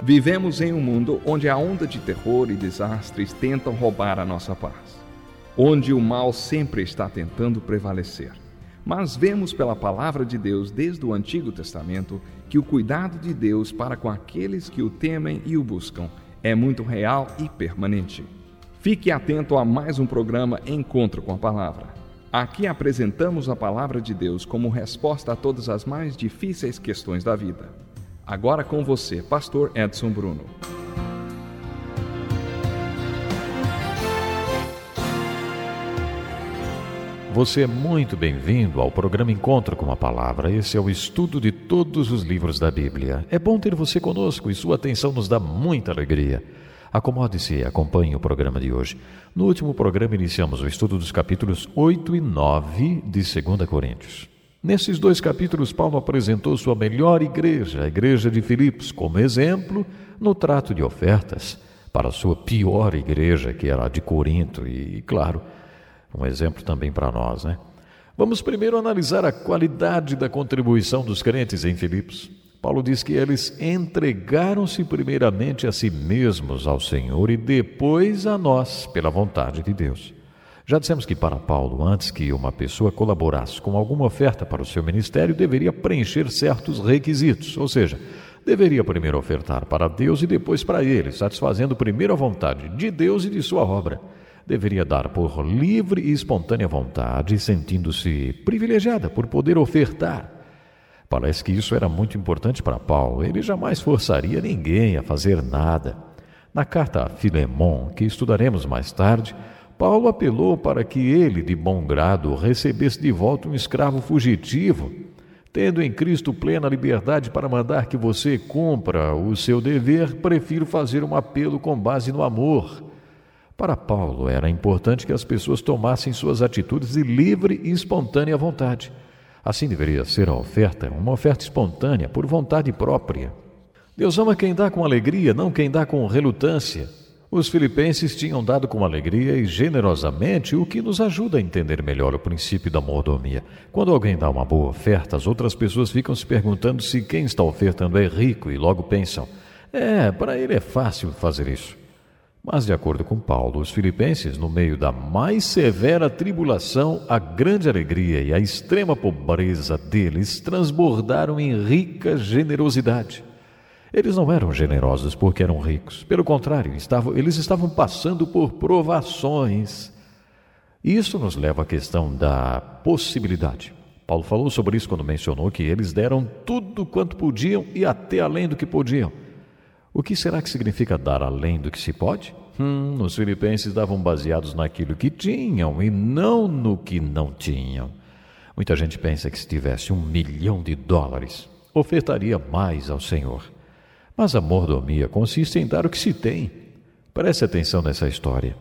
Vivemos em um mundo onde a onda de terror e desastres tentam roubar a nossa paz, onde o mal sempre está tentando prevalecer. Mas vemos pela palavra de Deus desde o Antigo Testamento que o cuidado de Deus para com aqueles que o temem e o buscam é muito real e permanente. Fique atento a mais um programa Encontro com a Palavra. Aqui apresentamos a palavra de Deus como resposta a todas as mais difíceis questões da vida. Agora com você, Pastor Edson Bruno. Você é muito bem-vindo ao programa Encontro com a Palavra. Esse é o estudo de todos os livros da Bíblia. É bom ter você conosco e sua atenção nos dá muita alegria. Acomode-se e acompanhe o programa de hoje. No último programa iniciamos o estudo dos capítulos 8 e 9 de 2 Coríntios. Nesses dois capítulos, Paulo apresentou sua melhor igreja, a igreja de Filipos, como exemplo no trato de ofertas para a sua pior igreja, que era a de Corinto, e, claro, um exemplo também para nós, né? Vamos primeiro analisar a qualidade da contribuição dos crentes em Filipos. Paulo diz que eles entregaram-se primeiramente a si mesmos ao Senhor e depois a nós, pela vontade de Deus. Já dissemos que para Paulo, antes que uma pessoa colaborasse com alguma oferta para o seu ministério, deveria preencher certos requisitos, ou seja, deveria primeiro ofertar para Deus e depois para ele, satisfazendo primeiro a vontade de Deus e de sua obra. Deveria dar por livre e espontânea vontade, sentindo-se privilegiada por poder ofertar. Parece que isso era muito importante para Paulo. Ele jamais forçaria ninguém a fazer nada. Na carta a Filemon, que estudaremos mais tarde, Paulo apelou para que ele, de bom grado, recebesse de volta um escravo fugitivo, tendo em Cristo plena liberdade para mandar que você cumpra o seu dever, prefiro fazer um apelo com base no amor. Para Paulo, era importante que as pessoas tomassem suas atitudes de livre e espontânea vontade. Assim deveria ser a oferta, uma oferta espontânea, por vontade própria. Deus ama quem dá com alegria, não quem dá com relutância. Os filipenses tinham dado com alegria e generosamente, o que nos ajuda a entender melhor o princípio da mordomia. Quando alguém dá uma boa oferta, as outras pessoas ficam se perguntando se quem está ofertando é rico e logo pensam, para ele é fácil fazer isso. Mas, de acordo com Paulo, os filipenses, no meio da mais severa tribulação, a grande alegria e a extrema pobreza deles transbordaram em rica generosidade. Eles não eram generosos porque eram ricos. Pelo contrário, eles estavam passando por provações. Isso nos leva à questão da possibilidade. Paulo falou sobre isso quando mencionou que eles deram tudo quanto podiam e até além do que podiam. O que será que significa dar além do que se pode? Os filipenses davam baseados naquilo que tinham e não no que não tinham. Muita gente pensa que se tivesse $1 milhão, ofertaria mais ao Senhor. Mas a mordomia consiste em dar o que se tem. Preste atenção nessa história.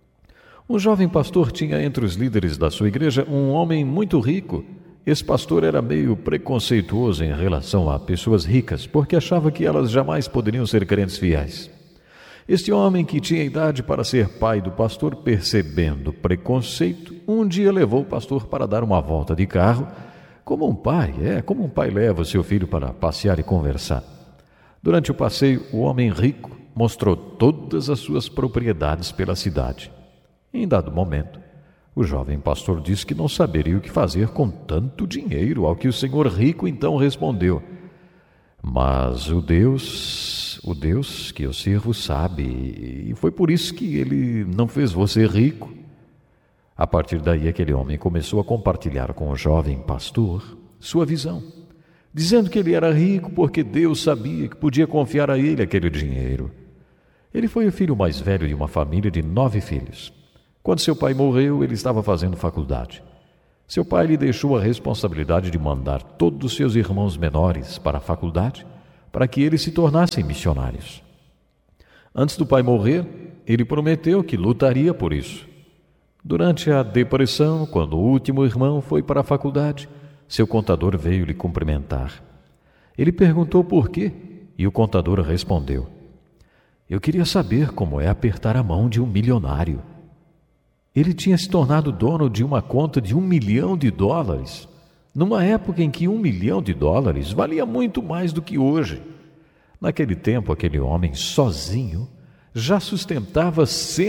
Um jovem pastor tinha entre os líderes da sua igreja um homem muito rico. Esse pastor era meio preconceituoso em relação a pessoas ricas, porque achava que elas jamais poderiam ser crentes fiéis. Este homem, que tinha idade para ser pai do pastor, percebendo preconceito, um dia levou o pastor para dar uma volta de carro, como um pai leva o seu filho para passear e conversar. Durante o passeio, o homem rico mostrou todas as suas propriedades pela cidade. Em dado momento, o jovem pastor disse que não saberia o que fazer com tanto dinheiro, ao que o senhor rico então respondeu: mas o Deus que eu sirvo sabe, e foi por isso que ele não fez você rico. A partir daí, aquele homem começou a compartilhar com o jovem pastor sua visão, dizendo que ele era rico porque Deus sabia que podia confiar a ele aquele dinheiro. Ele foi o filho mais velho de uma família de 9 filhos. Quando seu pai morreu, ele estava fazendo faculdade. Seu pai lhe deixou a responsabilidade de mandar todos os seus irmãos menores para a faculdade para que eles se tornassem missionários. Antes do pai morrer, ele prometeu que lutaria por isso. Durante a depressão, quando o último irmão foi para a faculdade, seu contador veio lhe cumprimentar. Ele perguntou por quê, e o contador respondeu: eu queria saber como é apertar a mão de um milionário. Ele tinha se tornado dono de uma conta de $1 milhão, numa época em que $1 milhão valia muito mais do que hoje. Naquele tempo, aquele homem sozinho já sustentava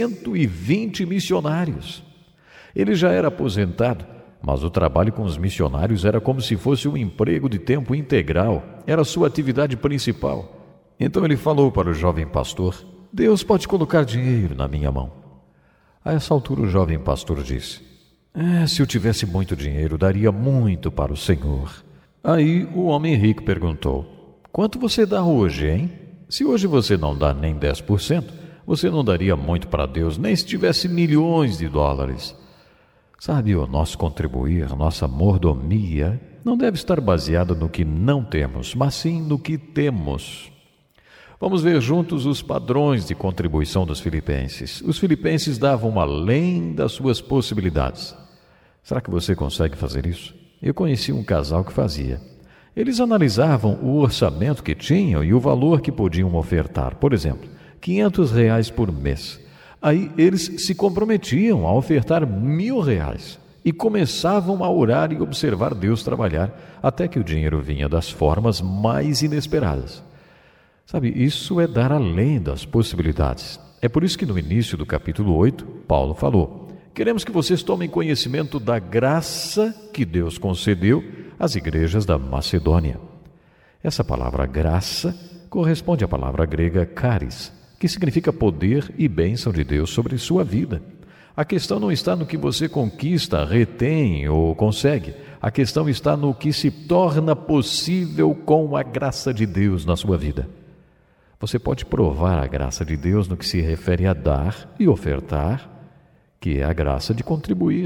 120 missionários. Ele já era aposentado, mas o trabalho com os missionários era como se fosse um emprego de tempo integral, era sua atividade principal. Então ele falou para o jovem pastor: Deus pode colocar dinheiro na minha mão. A essa altura o jovem pastor disse: se eu tivesse muito dinheiro, daria muito para o Senhor. Aí o homem rico perguntou: quanto você dá hoje, hein? Se hoje você não dá nem 10%, você não daria muito para Deus, nem se tivesse milhões de dólares. Sabe, o nosso contribuir, nossa mordomia, não deve estar baseada no que não temos, mas sim no que temos. Vamos ver juntos os padrões de contribuição dos filipenses. Os filipenses davam além das suas possibilidades. Será que você consegue fazer isso? Eu conheci um casal que fazia. Eles analisavam o orçamento que tinham e o valor que podiam ofertar. Por exemplo, R$500 por mês. Aí eles se comprometiam a ofertar R$1.000 e começavam a orar e observar Deus trabalhar, até que o dinheiro vinha das formas mais inesperadas. Sabe, isso é dar além das possibilidades. É por isso que no início do capítulo 8, Paulo falou: queremos que vocês tomem conhecimento da graça que Deus concedeu às igrejas da Macedônia. Essa palavra graça corresponde à palavra grega charis, que significa poder e bênção de Deus sobre sua vida. A questão não está no que você conquista, retém ou consegue. A questão está no que se torna possível com a graça de Deus na sua vida. Você pode provar a graça de Deus no que se refere a dar e ofertar, que é a graça de contribuir.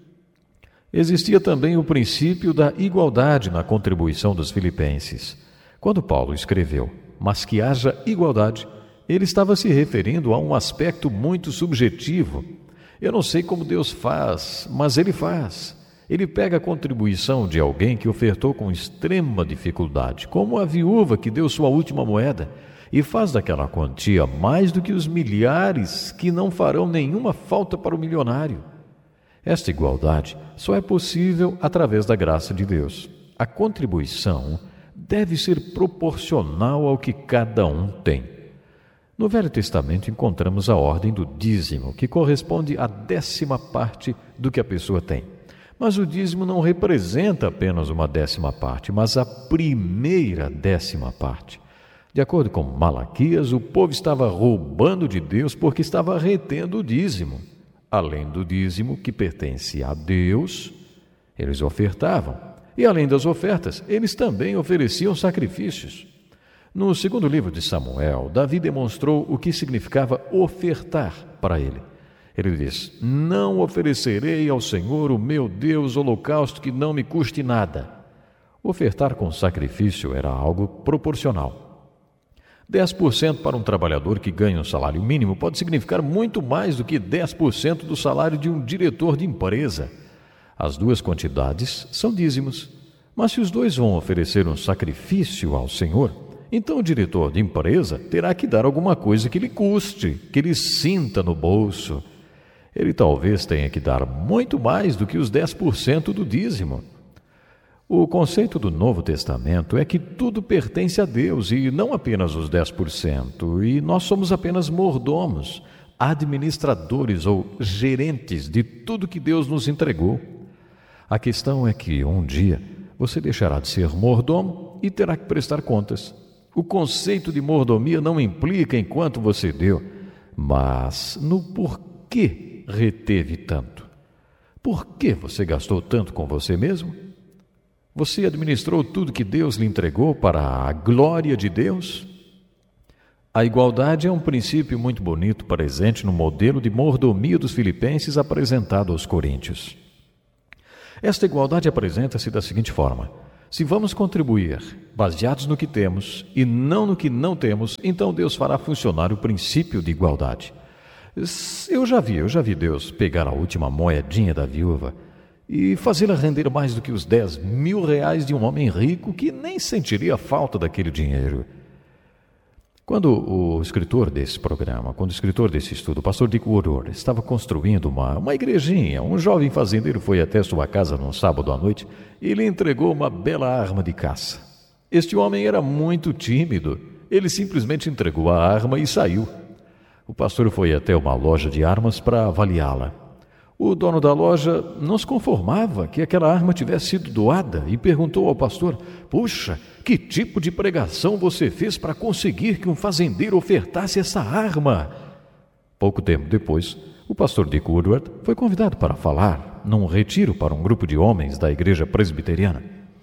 Existia também o princípio da igualdade na contribuição dos filipenses. Quando Paulo escreveu: mas que haja igualdade, ele estava se referindo a um aspecto muito subjetivo. Eu não sei como Deus faz, mas Ele faz. Ele pega a contribuição de alguém que ofertou com extrema dificuldade, como a viúva que deu sua última moeda, e faz daquela quantia mais do que os milhares que não farão nenhuma falta para o milionário. Esta igualdade só é possível através da graça de Deus. A contribuição deve ser proporcional ao que cada um tem. No Velho Testamento encontramos a ordem do dízimo, que corresponde à 10ª parte do que a pessoa tem. Mas o dízimo não representa apenas uma 10ª parte, mas a primeira 10ª parte. De acordo com Malaquias, o povo estava roubando de Deus porque estava retendo o dízimo. Além do dízimo que pertence a Deus, eles ofertavam. E além das ofertas, eles também ofereciam sacrifícios. No segundo livro de Samuel, Davi demonstrou o que significava ofertar para ele. Ele diz: não oferecerei ao Senhor, o meu Deus, holocausto que não me custe nada. Ofertar com sacrifício era algo proporcional. 10% para um trabalhador que ganha um salário mínimo pode significar muito mais do que 10% do salário de um diretor de empresa. As duas quantidades são dízimos, mas se os dois vão oferecer um sacrifício ao Senhor, então o diretor de empresa terá que dar alguma coisa que lhe custe, que lhe sinta no bolso. Ele talvez tenha que dar muito mais do que os 10% do dízimo. O conceito do Novo Testamento é que tudo pertence a Deus e não apenas os 10%, e nós somos apenas mordomos, administradores ou gerentes de tudo que Deus nos entregou. A questão é que um dia você deixará de ser mordomo e terá que prestar contas. O conceito de mordomia não implica em quanto você deu, mas no porquê reteve tanto. Por que você gastou tanto com você mesmo? Você administrou tudo que Deus lhe entregou para a glória de Deus? A igualdade é um princípio muito bonito presente no modelo de mordomia dos filipenses apresentado aos coríntios. Esta igualdade apresenta-se da seguinte forma: se vamos contribuir baseados no que temos e não no que não temos, então Deus fará funcionar o princípio de igualdade. Eu já vi Deus pegar a última moedinha da viúva e fazê-la render mais do que os R$10.000 de um homem rico que nem sentiria falta daquele dinheiro. Quando o escritor desse estudo, o pastor Dick Woodward, estava construindo uma igrejinha, um jovem fazendeiro foi até sua casa num sábado à noite e lhe entregou uma bela arma de caça. Este homem era muito tímido ele simplesmente entregou a arma e saiu. O pastor foi até uma loja de armas para avaliá-la. O dono da loja não se conformava que aquela arma tivesse sido doada e perguntou ao pastor: "Puxa, que tipo de pregação você fez para conseguir que um fazendeiro ofertasse essa arma?" Pouco tempo depois, o pastor Dick Woodward foi convidado para falar num retiro para um grupo de homens da igreja presbiteriana.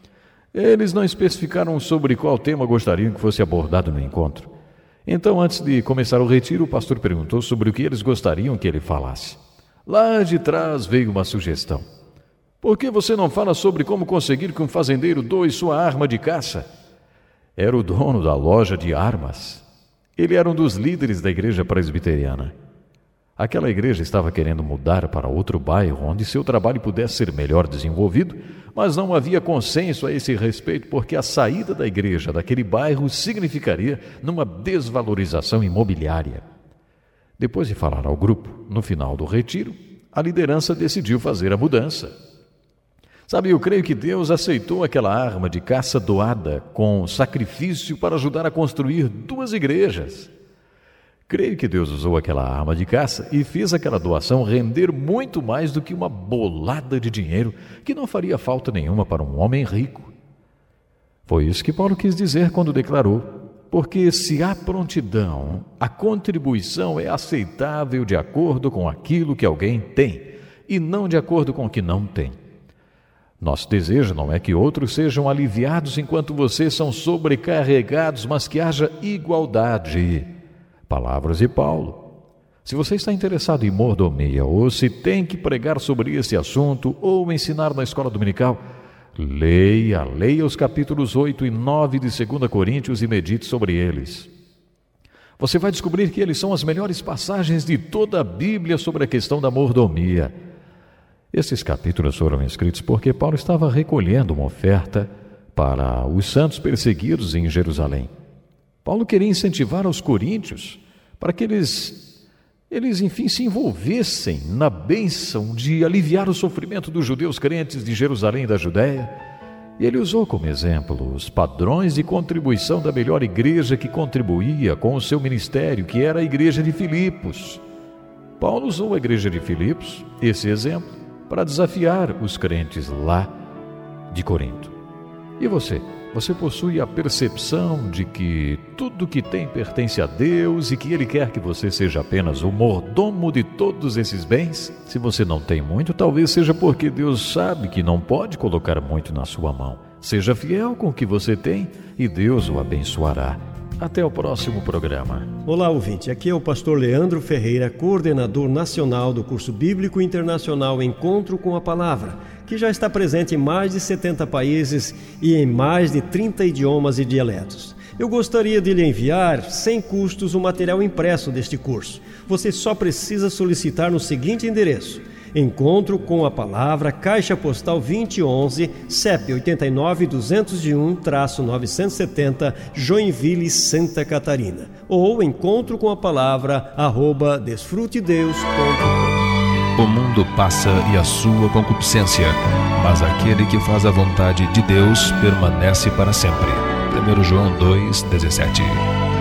Eles não especificaram sobre qual tema gostariam que fosse abordado no encontro. Então, antes de começar o retiro, o pastor perguntou sobre o que eles gostariam que ele falasse. Lá de trás veio uma sugestão. "Por que você não fala sobre como conseguir que um fazendeiro doe sua arma de caça?" Era o dono da loja de armas. Ele era um dos líderes da igreja presbiteriana. Aquela igreja estava querendo mudar para outro bairro onde seu trabalho pudesse ser melhor desenvolvido, mas não havia consenso a esse respeito porque a saída da igreja daquele bairro significaria numa desvalorização imobiliária. Depois de falar ao grupo, no final do retiro, a liderança decidiu fazer a mudança. Sabe, eu creio que Deus aceitou aquela arma de caça doada com sacrifício para ajudar a construir 2 igrejas. Creio que Deus usou aquela arma de caça e fez aquela doação render muito mais do que uma bolada de dinheiro que não faria falta nenhuma para um homem rico. Foi isso que Paulo quis dizer quando declarou: porque se há prontidão, a contribuição é aceitável de acordo com aquilo que alguém tem e não de acordo com o que não tem. Nosso desejo não é que outros sejam aliviados enquanto vocês são sobrecarregados, mas que haja igualdade. Palavras de Paulo. Se você está interessado em mordomia ou se tem que pregar sobre esse assunto ou ensinar na escola dominical, leia os capítulos 8 e 9 de 2 Coríntios e medite sobre eles. Você vai descobrir que eles são as melhores passagens de toda a Bíblia sobre a questão da mordomia. Esses capítulos foram escritos porque Paulo estava recolhendo uma oferta para os santos perseguidos em Jerusalém. Paulo queria incentivar os coríntios para que eles enfim se envolvessem na bênção de aliviar o sofrimento dos judeus crentes de Jerusalém e da Judéia. E ele usou como exemplo os padrões de contribuição da melhor igreja que contribuía com o seu ministério, que era a igreja de Filipos. Paulo usou a igreja de Filipos, esse exemplo, para desafiar os crentes lá de Corinto. E você? Você possui a percepção de que tudo que tem pertence a Deus e que Ele quer que você seja apenas o mordomo de todos esses bens? Se você não tem muito, talvez seja porque Deus sabe que não pode colocar muito na sua mão. Seja fiel com o que você tem e Deus o abençoará. Até o próximo programa. Olá, ouvinte. Aqui é o pastor Leandro Ferreira, coordenador nacional do curso bíblico internacional Encontro com a Palavra, que já está presente em mais de 70 países e em mais de 30 idiomas e dialetos. Eu gostaria de lhe enviar, sem custos, o material impresso deste curso. Você só precisa solicitar no seguinte endereço: Encontro com a Palavra, Caixa Postal 2011, CEP 89-201-970, Joinville, Santa Catarina. Ou encontrocomapalavra@desfrutedeus.com. O mundo passa e a sua concupiscência, mas aquele que faz a vontade de Deus permanece para sempre. 1 João 2,17.